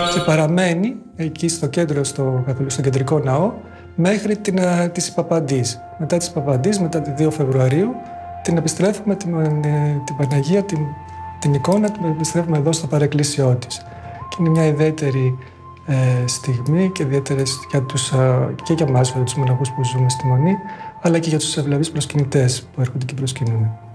και παραμένει εκεί στο κέντρο, στο κεντρικό ναό, μέχρι τις Ιππαπαντής. Μετά τις Ιππαπαντής, μετά τη 2 Φεβρουαρίου, την επιστρέφουμε, την Παναγία, την εικόνα, την επιστρέφουμε εδώ στο παρεκκλήσιό της. Και είναι μια ιδιαίτερη στιγμή και ιδιαίτερη και για εμάς, τους μοναχούς που ζούμε στη Μονή, αλλά και για τους ευλαβείς προσκυνητές που έρχονται και προσκυνούν.